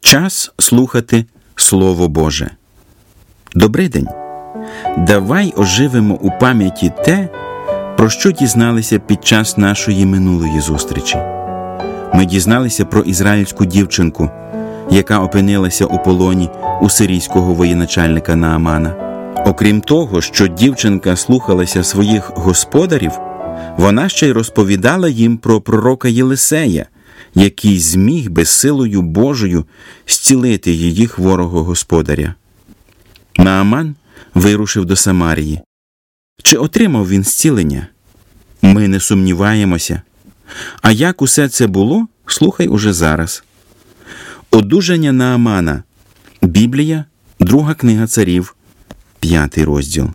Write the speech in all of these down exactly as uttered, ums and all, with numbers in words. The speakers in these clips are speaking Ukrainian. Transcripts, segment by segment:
Час слухати Слово Боже. Добрий день! Давай оживимо у пам'яті те, про що дізналися під час нашої минулої зустрічі. Ми дізналися про ізраїльську дівчинку, яка опинилася у полоні у сирійського воєначальника Наамана. Окрім того, що дівчинка слухалася своїх господарів, вона ще й розповідала їм про пророка Єлисея, який зміг би силою Божою зцілити її хворого господаря. Нааман вирушив до Самарії. Чи отримав він зцілення? Ми не сумніваємося. А як усе це було, слухай уже зараз. Одужання Наамана. Біблія, друга книга царів, п'ятий розділ.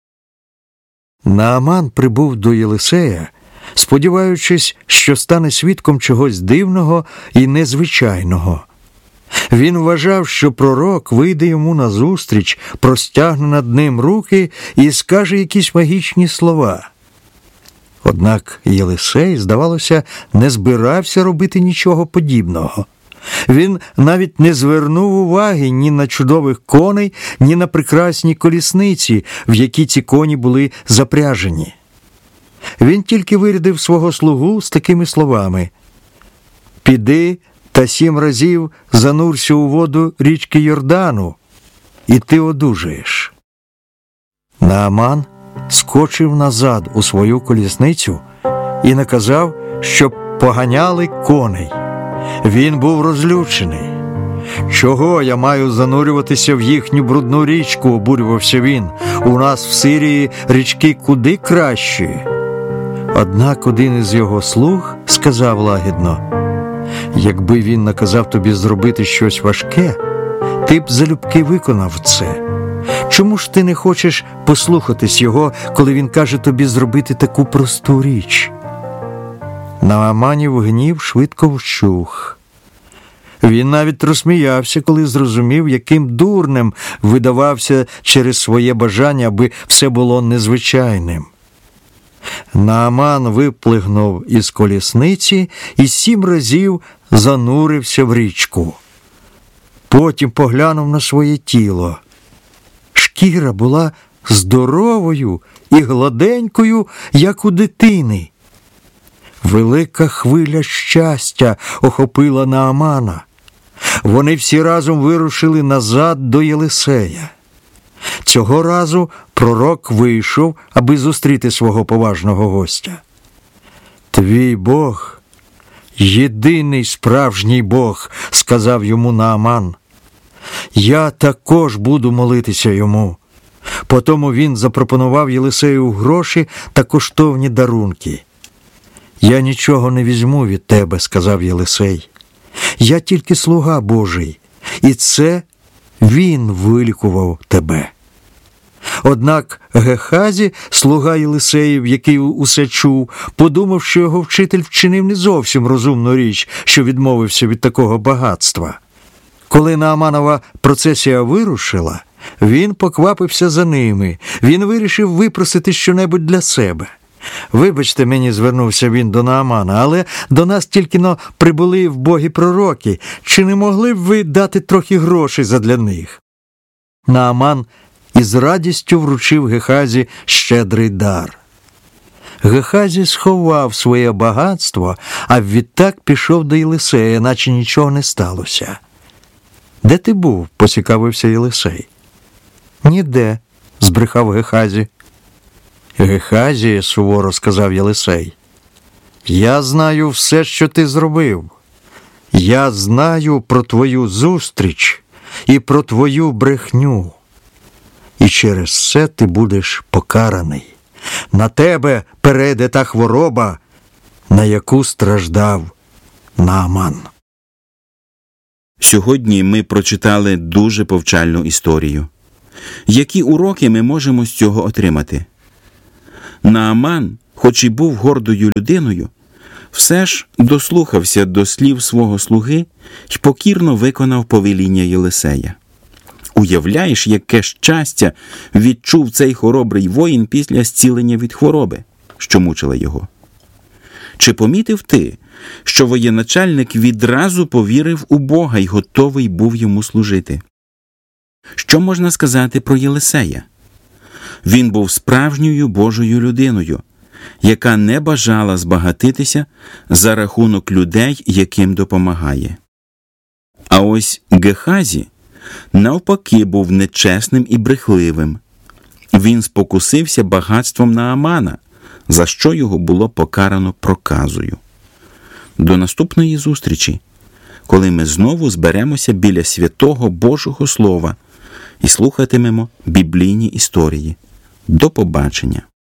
Нааман прибув до Єлисея, сподіваючись, що стане свідком чогось дивного і незвичайного. Він вважав, що пророк вийде йому назустріч, простягне над ним руки і скаже якісь магічні слова. Однак Єлисей, здавалося, не збирався робити нічого подібного. Він навіть не звернув уваги ні на чудових коней, ні на прекрасні колісниці, в які ці коні були запряжені. Він тільки вирядив свого слугу з такими словами: «Піди та сім разів занурся у воду річки Йордану, і ти одужаєш». Нааман скочив назад у свою колісницю і наказав, щоб поганяли коней. Він був розлючений. «Чого я маю занурюватися в їхню брудну річку?» – обурювався він. «У нас в Сирії річки куди кращі». Однак один із його слуг сказав лагідно: «Якби він наказав тобі зробити щось важке, ти б залюбки виконав це. Чому ж ти не хочеш послухатись його, коли він каже тобі зробити таку просту річ?» Нааманів гнів швидко вщух. Він навіть розсміявся, коли зрозумів, яким дурним видавався через своє бажання, аби все було незвичайним. Нааман виплигнув із колісниці і сім разів занурився в річку. Потім поглянув на своє тіло. Шкіра була здоровою і гладенькою, як у дитини. Велика хвиля щастя охопила Наамана. Вони всі разом вирушили назад до Єлисея. Цього разу пророк вийшов, аби зустріти свого поважного гостя. «Твій Бог – єдиний справжній Бог», – сказав йому Нааман. «Я також буду молитися йому». Потому він запропонував Єлисею гроші та коштовні дарунки. «Я нічого не візьму від тебе», – сказав Єлисей. «Я тільки слуга Божий, і це він вилікував тебе». Однак Гехазі, слуга Єлисеїв, який усе чув, подумав, що його вчитель вчинив не зовсім розумну річ, що відмовився від такого багатства. Коли Нааманова процесія вирушила, він поквапився за ними. Він вирішив випросити щонебудь для себе. «Вибачте мені», – звернувся він до Наамана, «але до нас тільки-но прибули вбогі пророки. Чи не могли б ви дати трохи грошей задля них?» Нааман із радістю вручив Гехазі щедрий дар. Гехазі сховав своє багатство, а відтак пішов до Єлисея, наче нічого не сталося. «Де ти був?» – поцікавився Єлисей. «Ніде», – збрехав Гехазі. «Гехазі», – суворо сказав Єлисей, – «я знаю все, що ти зробив. Я знаю про твою зустріч і про твою брехню. І через це ти будеш покараний. На тебе перейде та хвороба, на яку страждав Нааман». Сьогодні ми прочитали дуже повчальну історію. Які уроки ми можемо з цього отримати? Нааман, хоч і був гордою людиною, все ж дослухався до слів свого слуги й покірно виконав повеління Єлисея. Уявляєш, яке щастя відчув цей хоробрий воїн після зцілення від хвороби, що мучила його? Чи помітив ти, що воєначальник відразу повірив у Бога й готовий був йому служити? Що можна сказати про Єлисея? Він був справжньою Божою людиною, яка не бажала збагатитися за рахунок людей, яким допомагає. А ось Гехазі, навпаки, був нечесним і брехливим. Він спокусився багатством Наамана, за що його було покарано проказою. До наступної зустрічі, коли ми знову зберемося біля святого Божого Слова і слухатимемо біблійні історії. До побачення!